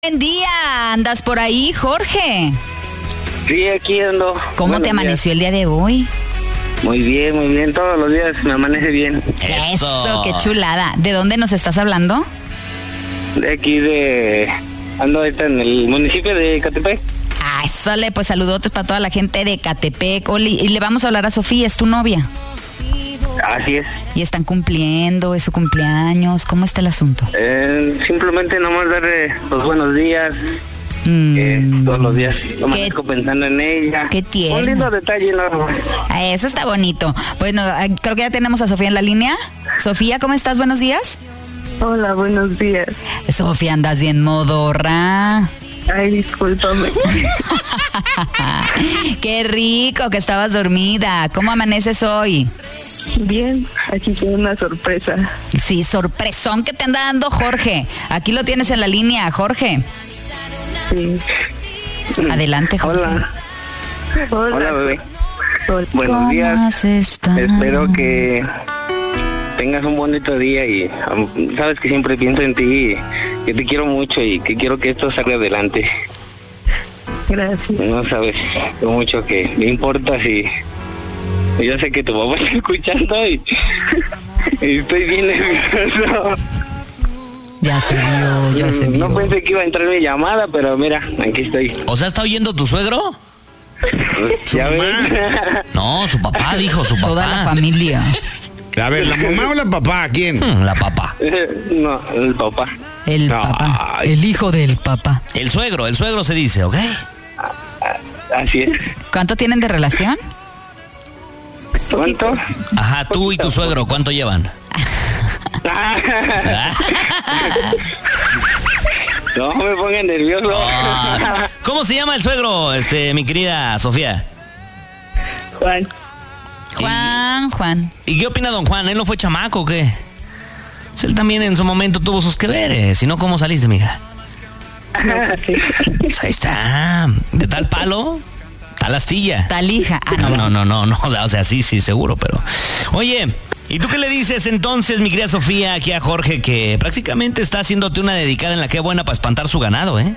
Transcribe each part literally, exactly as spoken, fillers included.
Buen día, ¿andas por ahí, Jorge? Sí, aquí ando. ¿Cómo Buenos te amaneció días. el día de hoy? Muy bien, muy bien. Todos los días me amanece bien. Eso, qué chulada. ¿De dónde nos estás hablando? De aquí de... Ando ahorita en el municipio de Catepec. Ah, sale, pues saludotes para toda la gente de Catepec. Oli, y le vamos a hablar a Sofía, es tu novia. Así es. Y están cumpliendo, es su cumpleaños. ¿Cómo está el asunto? Eh, simplemente nomás darle los buenos días. Mm. Eh, todos los días. No me Qué- estoy pensando en ella. qué tierno. Un lindo detalle, ¿no? Ah, eso está bonito. Bueno, ah, creo que ya tenemos a Sofía en la línea. Sofía, ¿cómo estás? Buenos días. Hola, buenos días. Sofía, andas bien modorra. Ay, discúlpame. Qué rico que estabas dormida. ¿Cómo amaneces hoy? Bien, aquí tengo una sorpresa. Sí, sorpresón que te anda dando Jorge. Aquí lo tienes en la línea, Jorge. Sí. Adelante, Jorge. Hola. Hola. Hola, bebé. Hola. Buenos ¿Cómo días. has estado? Espero que tengas un bonito día y um, sabes que siempre pienso en ti, y que te quiero mucho y que quiero que esto salga adelante. Gracias. No sabes lo mucho que me importas y yo sé que tu papá está escuchando y, y estoy bien nervioso. Ya se vio, ya se vio. No pensé que iba a entrar mi llamada, pero mira, aquí estoy. O sea, ¿está oyendo tu suegro? ¿Ya ves? No, su papá dijo, su papá. Toda la familia. A ver, ¿la mamá o la papá? ¿Quién? Hmm, La papá. No, el papá. El No, papá. ay. El hijo del papá. El suegro, el suegro se dice, ¿ok? Así es. ¿Cuánto tienen de relación? ¿Cuánto? Ajá, tú y tu suegro, ¿cuánto llevan? No me pongan nervioso. Ah, ¿Cómo se llama el suegro, este, mi querida Sofía? Juan. Juan, Juan. ¿Y qué opina don Juan? ¿Él no fue chamaco o qué? Pues él también en su momento tuvo sus que veres. Si no, ¿cómo saliste, mija? Pues ahí está. De tal palo, tal astilla. Talija. Ah, no, No, no, no, no, no, o sea, o sea, sí, sí, seguro, pero... Oye, ¿y tú qué le dices entonces, mi querida Sofía, aquí a Jorge, que prácticamente está haciéndote una dedicada en la que es buena para espantar su ganado, eh?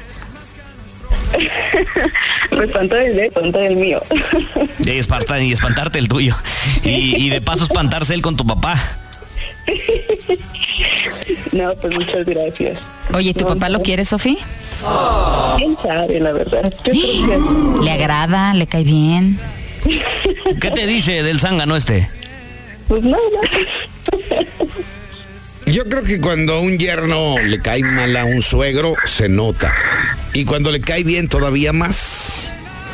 Me espantó el de, espantó el mío. Y, espantar, y espantarte el tuyo. Y, y de paso espantarse él con tu papá. No, pues muchas gracias. Oye, ¿tu No, papá lo no. quiere, Sofía? ¿Quién sabe, la verdad? Yo creo ¿Le agrada? ¿Le cae bien? ¿Qué te dice del zángano este? que... Pues nada. Yo creo que cuando a un yerno le cae mal a un suegro, se nota. Y cuando le cae bien, todavía más.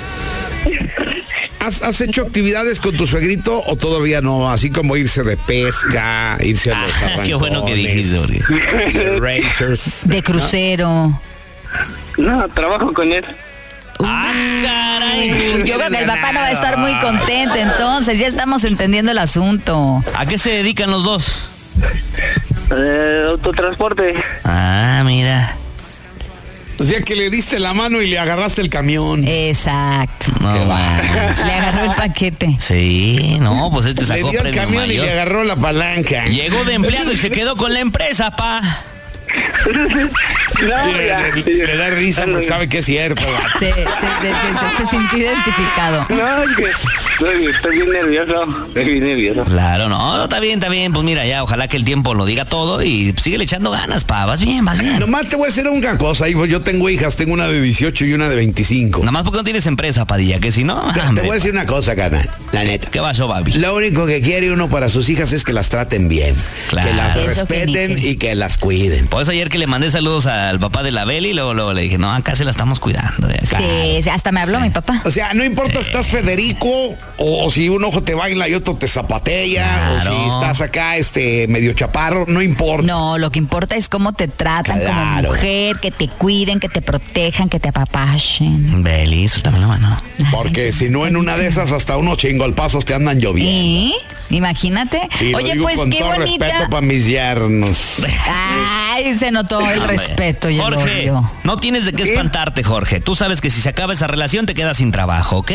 ¿Has, has hecho actividades con tu suegrito o todavía no? Así como irse de pesca, irse a los Ah, qué bueno que arrancones, dijiste, Jorge. de racers. De crucero. No, trabajo con él. ¡Ah, caray! Yo creo que el papá no va a estar muy contento, entonces ya estamos entendiendo el asunto. ¿A qué se dedican los dos? Eh, autotransporte. Ah, mira. O sea que le diste la mano y le agarraste el camión. Exacto. No, manches. Le agarró el paquete. Sí, no, pues este Le sacó dio el premio camión y mayor. le agarró la palanca. Llegó de empleado y se quedó con la empresa, pa. No, Le, ya. le- le da risa porque sabe que es cierto. Se, se- se- se- se sintió identificado. No, es que estoy, estoy bien nervioso. Estoy bien nervioso. Claro, no, no, está bien, está bien. Pues mira, ya, ojalá que el tiempo lo diga todo y sigue echando ganas, pa. Vas bien, vas bien. Nomás te voy a decir una cosa, hijo. Yo tengo hijas, tengo una de dieciocho y una de veinticinco. Nada más porque no tienes empresa, Padilla, que si no... Te, te hombre, voy a decir una cosa, carnal, la neta. ¿qué pasó, papi? Lo único que quiere uno para sus hijas es que las traten bien, Claro. que las Eso que respeten dije. y que las cuiden. Por eso ayer que le mandé saludos al papá de la Beli y luego, luego le dije, no, acá se la estamos cuidando. ya, claro. Sí, sí, hasta me habló mi papá. O sea, no importa si estás Federico o, o si un ojo te baila y otro te zapatea o Claro. si estás acá este medio chaparro, no importa. No, lo que importa es cómo te tratan como Claro. mujer, que te cuiden, que te protejan, que te apapachen. Beli, suéltame la mano. Porque si no en una de esas hasta unos chingolpazos te andan lloviendo. ¿Y? Imagínate. Y lo Oye, digo pues con qué todo bonita. respeto para mis yernos. Ay, se notó el Hombre. respeto y el Jorge, odio. no tienes de qué espantarte, Jorge. Tú sabes que si se acaba esa relación te quedas sin trabajo, ¿ok?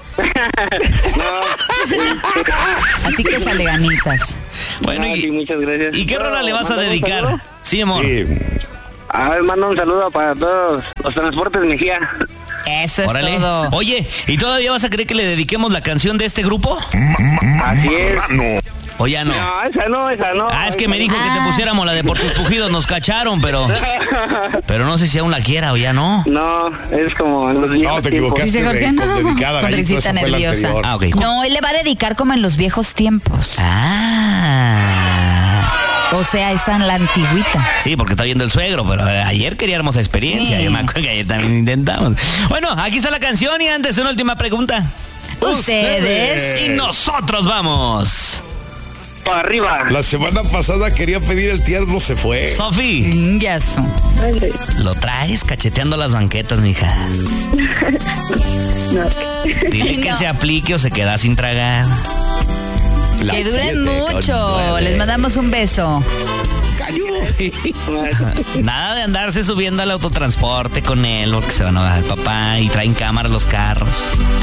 Así que échale ganitas. Bueno, Ah, y, sí, muchas gracias. ¿y qué ¿Puedo rola le vas a mandar un dedicar? saludo? Sí, amor. Sí. A ver, mando un saludo para todos los transportes Mejía. Eso es Órale. todo. Oye, ¿y todavía vas a creer que le dediquemos la canción de este grupo? Así es. ¿O ya no? No, esa no, esa no. Ah, es que me dijo que te Ah. pusiéramos la de Por tus pujidos, nos cacharon, pero pero no sé si aún la quiera o ya no. No, es como en los viejos No, te tiempos. equivocaste. Dice de- Jorge, con no. dedicada, Con Gallito, risita esa fue la nerviosa. anterior. Ah, ok. No, él le va a dedicar como en los viejos tiempos. Ah. O sea, esa en la antigüita. Sí, porque está viendo el suegro, pero eh, ayer queríamos experiencia. Sí. Yo me acuerdo que ayer también intentamos. Bueno, aquí está la canción y antes una última pregunta. Ustedes. Y nosotros vamos. Para arriba. La semana pasada quería pedir el tierno, se fue. Sofi, Ingazo. Vale. lo traes cacheteando las banquetas, mija. No. Dile que No. se aplique o se queda sin tragar. Las Que duren siete con mucho. nueve. Les mandamos un beso. Nada de andarse subiendo al autotransporte con él porque se van a bajar el papá y traen cámara los carros.